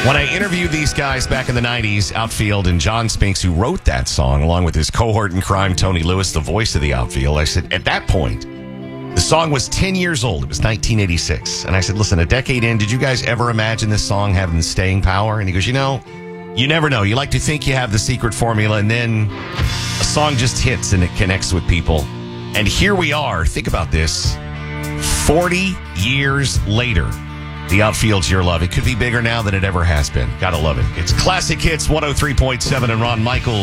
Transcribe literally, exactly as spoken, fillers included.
When I interviewed these guys back in the nineties, Outfield and John Spinks, who wrote that song, along with his cohort in crime, Tony Lewis, the voice of the Outfield, I said, at that point, the song was ten years old. It was nineteen eighty-six. And I said, listen, a decade in, did you guys ever imagine this song having staying power? And he goes, you know, you never know. You like to think you have the secret formula, and then a song just hits and it connects with people. And here we are. Think about this. forty years later. The Outfield's your love. It could be bigger now than it ever has been. Gotta love it. It's Classic Hits one oh three point seven and Ron Michaels.